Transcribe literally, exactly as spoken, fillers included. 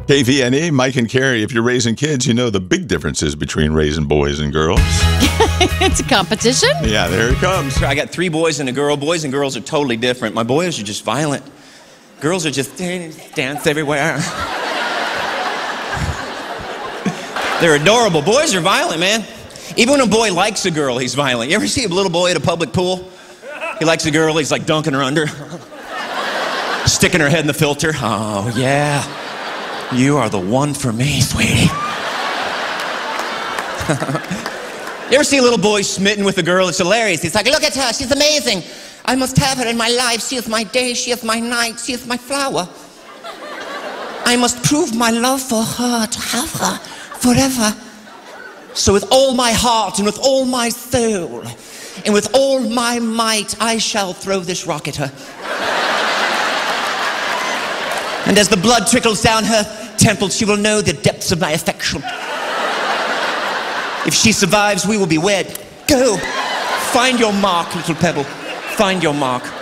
K V N E, Mike and Carrie, if you're raising kids, you know the big differences between raising boys and girls. It's a competition? Yeah, there it comes. I got three boys and a girl. Boys and girls are totally different. My boys are just violent. Girls are just dance everywhere. They're adorable. Boys are violent, man. Even when a boy likes a girl, he's violent. You ever see a little boy at a public pool? He likes a girl, he's like dunking her under. Sticking her head in the filter. Oh, yeah. You are the one for me, sweetie. You ever see a little boy smitten with a girl? It's hilarious. He's like, look at her, she's amazing. I must have her in my life. She is my day, she is my night, she is my flower. I must prove my love for her, to have her forever. So with all my heart and with all my soul and with all my might, I shall throw this rock at her. And as the blood trickles down her temple, she will know the depths of my affection. If she survives, we will be wed. Go, find your mark, little pebble. Find your mark.